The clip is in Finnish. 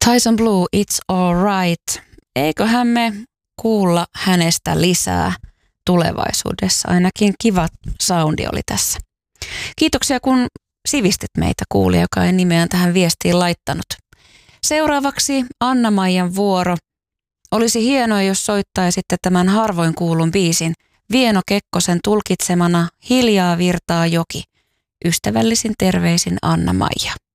Tyson Blue, It's All Right. Eiköhän me kuulla hänestä lisää tulevaisuudessa. Ainakin kiva soundi oli tässä. Kiitoksia, kun sivistit meitä, kuulija, joka ei nimeään tähän viestiin laittanut. Seuraavaksi Anna-Maijan vuoro. Olisi hienoa, jos soittaisitte tämän harvoin kuulun biisin Vieno Kekkosen tulkitsemana Hiljaa virtaa joki. Ystävällisin terveisin Anna-Maija.